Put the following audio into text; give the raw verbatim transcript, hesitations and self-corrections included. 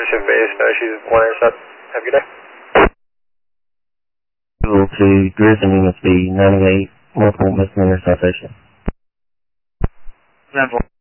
position base, no issues, one intercept. Have a good day. To Grizzly Unit B, ninety-eight, multiple missing interceptation. Example.